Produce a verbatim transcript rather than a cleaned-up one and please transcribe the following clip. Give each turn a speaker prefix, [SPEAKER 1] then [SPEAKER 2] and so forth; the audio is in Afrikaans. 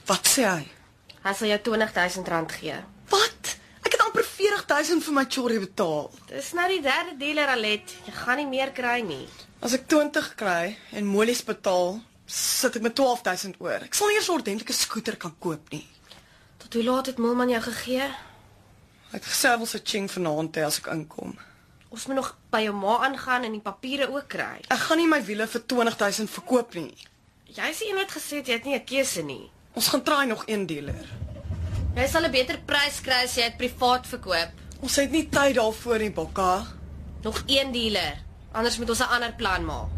[SPEAKER 1] Wat sê hy?
[SPEAKER 2] Hy sal jou twintig duisend rand gee.
[SPEAKER 1] Wat? Ek het amper veertig duisend vir my chorrie betaal.
[SPEAKER 2] Dis nou die derde dealer, Alet. Jy gaan nie meer kry nie.
[SPEAKER 1] As ek twintig kry en molies betaal, sit ek met twaalf duisend oor. Ek sal nie eers 'n ordentlike skooter kan koop nie.
[SPEAKER 2] Tot hoe laat het Milman jou gegee?
[SPEAKER 1] Hy het gesê hy wil sy ching vanaand hê as ek inkom.
[SPEAKER 2] Ons moet nog by jou ma aangaan en die papiere ook kry.
[SPEAKER 1] Ek gaan nie my wiele vir twintig duisend verkoop nie.
[SPEAKER 2] Jy sê een wat gesê jy het nie 'n keuse nie.
[SPEAKER 1] Ons gaan try nog een dealer.
[SPEAKER 2] Jy sal 'n beter prys kry as jy dit privaat verkoop.
[SPEAKER 1] Ons het nie tyd daarvoor nie, Bokka.
[SPEAKER 2] Nog een dealer. Anders moet ons 'n ander plan maak.